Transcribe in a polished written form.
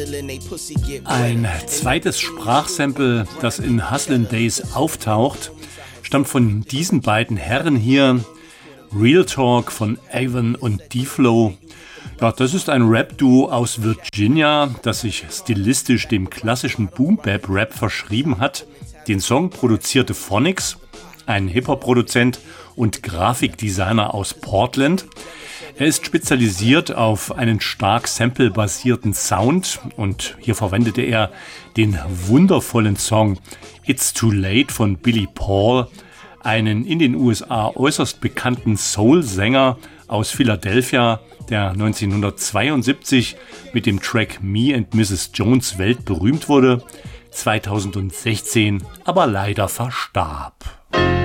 Ein zweites Sprachsample, das in Hustlin' Days auftaucht, stammt von diesen beiden Herren hier. Real Talk von Avon und D-Flow. Ja, das ist ein Rap-Duo aus Virginia, das sich stilistisch dem klassischen Boom-Bap-Rap verschrieben hat. Den Song produzierte Phonics, ein Hip-Hop-Produzent und Grafikdesigner aus Portland. Er ist spezialisiert auf einen stark samplebasierten Sound und hier verwendete er den wundervollen Song It's Too Late von Billy Paul, einen in den USA äußerst bekannten Soul-Sänger aus Philadelphia, der 1972 mit dem Track Me and Mrs. Jones weltberühmt wurde, 2016 aber leider verstarb.